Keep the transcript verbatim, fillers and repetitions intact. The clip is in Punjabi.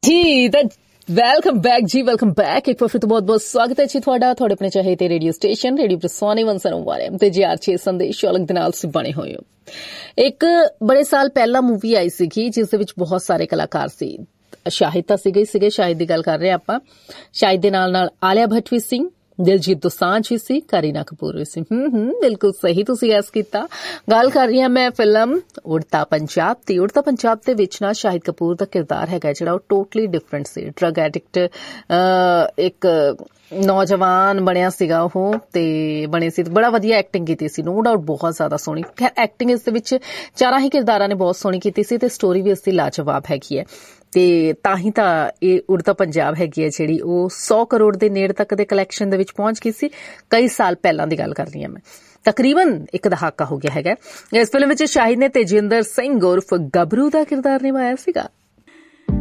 ਜੀ ਤਾਂ ਵੈਲਕਮ ਬੈਕ ਜੀ ਵੈਲਕਮ ਬੈਕ ਇੱਕ ਵਾਰ ਫਿਰ ਤੋਂ ਬਹੁਤ ਬਹੁਤ ਸਵਾਗਤ ਹੈ ਜੀ ਤੁਹਾਡਾ ਤੁਹਾਡੇ ਆਪਣੇ ਚਾਹੇ ਤੇ ਰੇਡੀਓ ਸਟੇਸ਼ਨ ਰੇਡੀਓ ਪ੍ਰਸਾਨੀ ਵੰਸਨ ਵਾਲੇ ਤੇ ਜੀ ਆਰ ਛੇ ਸੰਦੇਸ਼ ਅਲੱਗ ਦੇ ਨਾਲ ਤੁਸੀਂ ਬਣੇ ਹੋਏ ਹੋ। ਇੱਕ ਬੜੇ ਸਾਲ ਪਹਿਲਾਂ ਮੂਵੀ ਆਈ ਸੀਗੀ ਜਿਸ ਦੇ ਵਿੱਚ ਬਹੁਤ ਸਾਰੇ ਕਲਾਕਾਰ ਸੀ। ਸ਼ਾਹਿਦ ਤਾਂ ਸੀਗੇ ਸੀਗੇ ਸ਼ਾਹਿਦ ਦੀ ਗੱਲ ਕਰ ਰਹੇ ਆਪਾਂ। ਸ਼ਾਹਿਦ ਦੇ ਨਾਲ ਨਾਲ ਆਲਿਆ ਭੱਟ ਵੀ ਸੀ, ਦਿਲਜੀਤ ਦੋਸਾਂਝ ਵੀ ਸੀ, ਕਰੀਨਾ ਕਪੂਰ ਵੀ ਸੀ। ਹੂੰ ਹੂੰ ਬਿਲਕੁਲ ਸਹੀ ਤੁਸੀਂ ਗੈਸ ਕੀਤਾ। ਗੱਲ ਕਰ ਰਹੀ ਹਾਂ ਮੈਂ ਫਿਲਮ ਉੜਤਾ ਪੰਜਾਬ ਦੀ। ਉੜਤਾ ਪੰਜਾਬ ਦੇ ਵਿੱਚ ਨਾ ਸ਼ਾਹਿਦ ਕਪੂਰ ਦਾ ਕਿਰਦਾਰ ਹੈਗਾ ਜਿਹੜਾ ਉਹ ਟੋਟਲੀ ਡਿਫਰੈਂਟ ਸੀ। ਡਰਗ ਐਡਿਕਟ ਇੱਕ ਨੌਜਵਾਨ ਬਣਿਆ ਸੀਗਾ ਉਹ ਤੇ ਬਣੇ ਸੀ ਬੜਾ ਵਧੀਆ ਐਕਟਿੰਗ ਕੀਤੀ ਸੀ, ਨੋ ਡਾਊਟ ਬਹੁਤ ਜ਼ਿਆਦਾ ਸੋਹਣੀ। ਖੈਰ ਐਕਟਿੰਗ ਇਸ ਦੇ ਵਿੱਚ ਚਾਰਾਂ ਹੀ ਕਿਰਦਾਰਾਂ ਨੇ ਬਹੁਤ ਸੋਹਣੀ ਕੀਤੀ ਸੀ ਤੇ ਸਟੋਰੀ ਵੀ ਇਸ ਦੀ ਲਾਜਵਾਬ ਹੈਗੀ ਹੈ ਤੇ ਤਾਂ ਹੀ ਤਾਂ ਇਹ ਉੜਤਾ ਪੰਜਾਬ ਹੈਗੀ ਹੈ ਜਿਹੜੀ ਉਹ ਸੌ ਕਰੋੜ ਦੇ ਨੇੜੇ ਤੱਕ ਦੇ ਕਲੈਕਸ਼ਨ ਦੇ ਵਿੱਚ ਪਹੁੰਚ ਗਈ ਸੀ। ਕਈ ਸਾਲ ਪਹਿਲਾਂ ਦੀ ਗੱਲ ਕਰ ਰਹੀ ਹਾਂ ਮੈਂ, ਤਕਰੀਬਨ ਇੱਕ ਦਹਾਕਾ ਹੋ ਗਿਆ ਹੈਗਾ। ਇਸ ਫਿਲਮ ਵਿੱਚ ਸ਼ਾਹਿਦ ਨੇ ਤੇਜਿੰਦਰ ਸਿੰਘ ਉਰਫ ਗੱਭਰੂ ਦਾ ਕਿਰਦਾਰ ਨਿਭਾਇਆ ਸੀਗਾ।